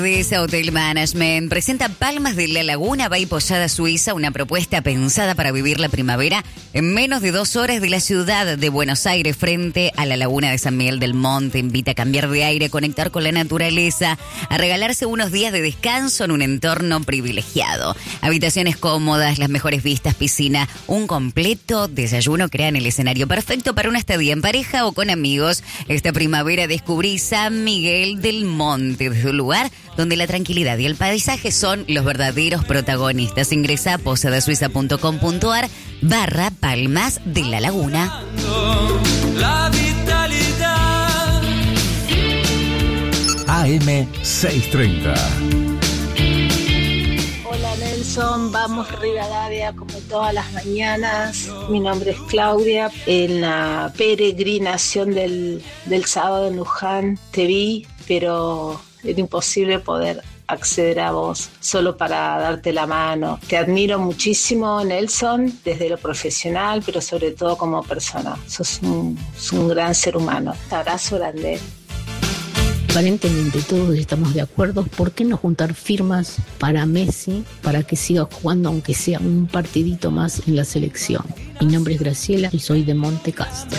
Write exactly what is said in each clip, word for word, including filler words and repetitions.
Esa Hotel Management presenta Palmas de la Laguna Bay Posada Suiza, una propuesta pensada para vivir la primavera en menos de dos horas de la ciudad de Buenos Aires frente a la laguna de San Miguel del Monte. Invita a cambiar de aire, a conectar con la naturaleza, a regalarse unos días de descanso en un entorno privilegiado. Habitaciones cómodas, las mejores vistas, piscina, un completo desayuno crean el escenario perfecto para una estadía en pareja o con amigos. Esta primavera descubrí San Miguel del Monte, desde un lugar donde la tranquilidad y el paisaje son los verdaderos protagonistas. Ingresa a posadasuiza.com.ar barra Palmas de la Laguna. La vitalidad. A M seiscientos treinta. Hola Nelson, vamos Rivadavia como todas las mañanas. Mi nombre es Claudia. En la peregrinación del, del sábado en Luján te vi, pero era imposible poder acceder a vos solo para darte la mano. Te admiro muchísimo, Nelson, desde lo profesional, pero sobre todo como persona. Sos un, sos un gran ser humano. Te abrazo grande. Aparentemente todos estamos de acuerdo. ¿Por qué no juntar firmas para Messi para que siga jugando aunque sea un partidito más en la selección? Mi nombre es Graciela y soy de Monte Castro.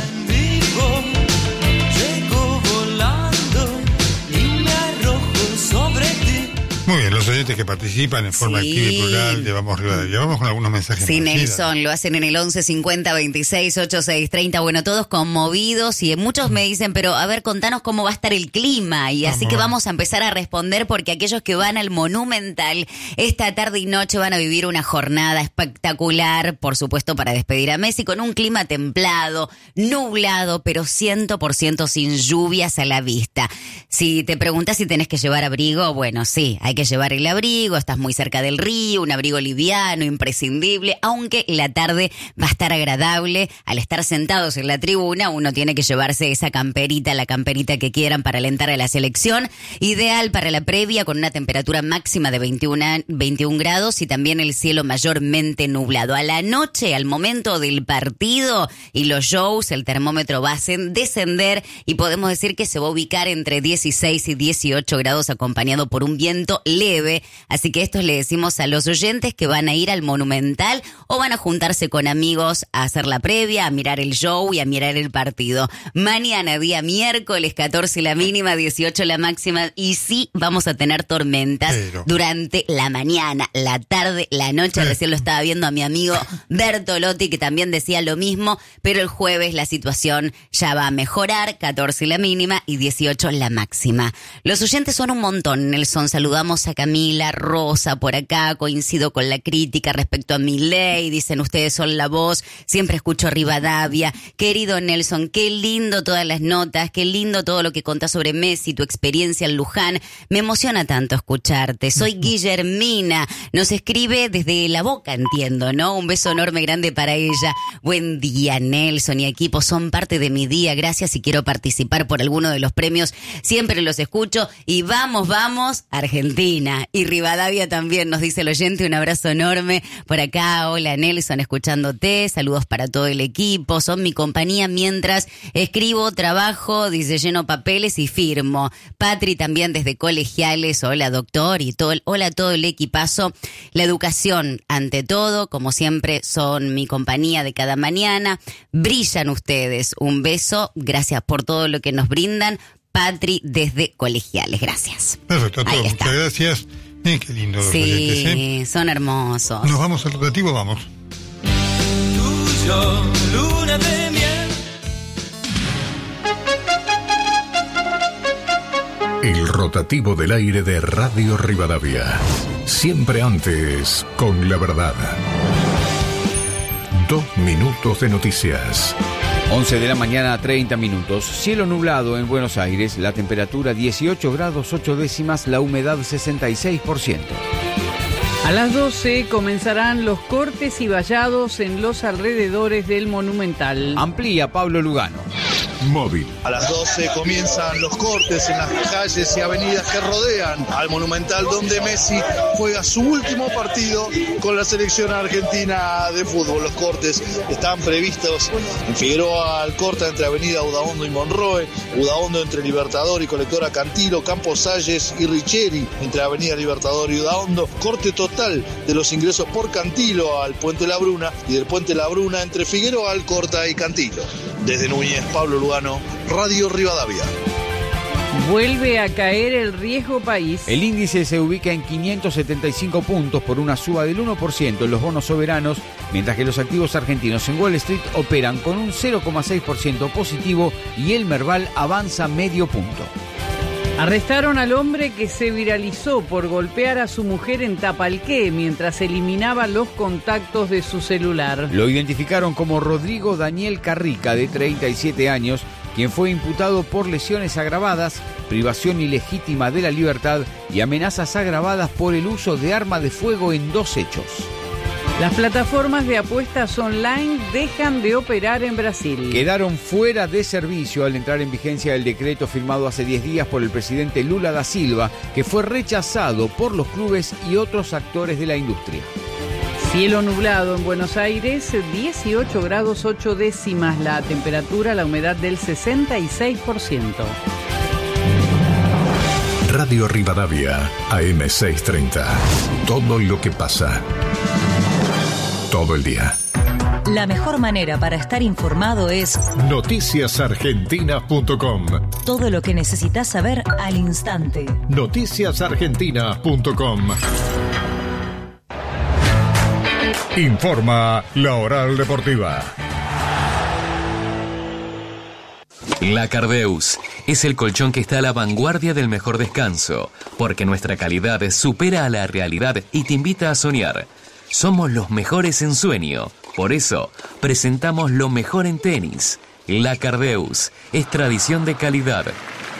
Muy bien, los oyentes que participan en forma Sí. activa y plural, llevamos Rivadavia. Vamos con algunos mensajes. Sí, más. Nelson, lo hacen en el once cincuenta veintiséis ochenta y seis treinta. Bueno, todos conmovidos y muchos me dicen, pero a ver, contanos cómo va a estar el clima. Y así Vamos. que vamos a empezar a responder porque aquellos que van al Monumental esta tarde y noche van a vivir una jornada espectacular, por supuesto, para despedir a Messi con un clima templado, nublado, pero cien por ciento sin lluvias a la vista. Si te preguntas si tenés que llevar abrigo, bueno, sí, hay que llevar el abrigo, estás muy cerca del río, un abrigo liviano, imprescindible, aunque la tarde va a estar agradable. Al estar sentados en la tribuna, uno tiene que llevarse esa camperita, la camperita que quieran para alentar a la selección. Ideal para la previa con una temperatura máxima de veintiún grados y también el cielo mayormente nublado. A la noche, al momento del partido y los shows, el termómetro va a descender y podemos decir que se va a ubicar entre dieciséis y dieciocho grados acompañado por un viento leve. Así que esto le decimos a los oyentes que van a ir al Monumental o van a juntarse con amigos a hacer la previa, a mirar el show y a mirar el partido. Mañana, día miércoles, catorce la mínima, dieciocho la máxima y sí vamos a tener tormentas Pero. durante la mañana, la tarde, la noche. Pero. Recién lo estaba viendo a mi amigo Bertolotti que también decía lo mismo, pero el jueves la situación ya va a mejorar, catorce la mínima y dieciocho la máxima. Los oyentes son un montón, Nelson. Saludamos a Camila, Rosa por acá, coincido con la crítica respecto a Milei, dicen ustedes son la voz, siempre escucho Rivadavia. Querido Nelson, qué lindo todas las notas, qué lindo todo lo que contás sobre Messi, tu experiencia en Luján, me emociona tanto escucharte. Soy Guillermina, nos escribe desde La Boca, entiendo, ¿no? Un beso enorme, grande para ella. Buen día, Nelson y equipo, son parte de mi día, gracias, y quiero participar por alguno de los premios, siempre los escucho y vamos, vamos, Argentina. Y Rivadavia también, nos dice el oyente, un abrazo enorme por acá. Hola Nelson, escuchándote, saludos para todo el equipo, son mi compañía mientras escribo, trabajo, dice, lleno papeles y firmo. Patri también desde Colegiales, hola doctor, y todo, hola a todo el equipazo. La educación ante todo, como siempre, son mi compañía de cada mañana. Brillan ustedes, un beso, gracias por todo lo que nos brindan. Patri desde Colegiales, gracias. Perfecto, a Ahí todos, está. muchas gracias. Eh, qué lindo los Sí, oyentes, ¿eh? son hermosos. Nos vamos al rotativo, vamos. Tuyo, luna de miel. El rotativo del aire de Radio Rivadavia. Siempre antes con la verdad. Dos minutos de noticias. once de la mañana, treinta minutos. Cielo nublado en Buenos Aires, la temperatura dieciocho grados ocho décimas, la humedad sesenta y seis por ciento. A las doce comenzarán los cortes y vallados en los alrededores del Monumental. Amplía Pablo Lugano. móvil. A las doce comienzan los cortes en las calles y avenidas que rodean al Monumental, donde Messi juega su último partido con la selección argentina de fútbol. Los cortes están previstos en Figueroa Alcorta entre avenida Udaondo y Monroe, Udaondo entre Libertador y Colectora Cantilo, Campos Salles y Richeri entre avenida Libertador y Udaondo. Corte total de los ingresos por Cantilo al Puente La Bruna y del Puente La Bruna entre Figueroa Alcorta y Cantilo. Desde Núñez, Pablo Lugano, Radio Rivadavia. Vuelve a caer el riesgo país. El índice se ubica en quinientos setenta y cinco puntos por una suba del uno por ciento en los bonos soberanos, mientras que los activos argentinos en Wall Street operan con un cero coma seis por ciento positivo y el Merval avanza medio punto. Arrestaron al hombre que se viralizó por golpear a su mujer en Tapalqué mientras eliminaba los contactos de su celular. Lo identificaron como Rodrigo Daniel Carrica, de treinta y siete años, quien fue imputado por lesiones agravadas, privación ilegítima de la libertad y amenazas agravadas por el uso de arma de fuego en dos hechos. Las plataformas de apuestas online dejan de operar en Brasil. Quedaron fuera de servicio al entrar en vigencia el decreto firmado hace diez días por el presidente Lula da Silva, que fue rechazado por los clubes y otros actores de la industria. Cielo nublado en Buenos Aires, dieciocho grados ocho décimas la temperatura, la humedad del sesenta y seis por ciento. Radio Rivadavia, A M seiscientos treinta. Todo lo que pasa. Todo el día. La mejor manera para estar informado es noticias argentinas punto com. Todo lo que necesitas saber al instante. noticias argentinas punto com. Informa La Oral Deportiva. La Cardeus es el colchón que está a la vanguardia del mejor descanso, porque nuestra calidad supera a la realidad y te invita a soñar. Somos los mejores en sueño, por eso presentamos lo mejor en tenis. La Cardeus es tradición de calidad.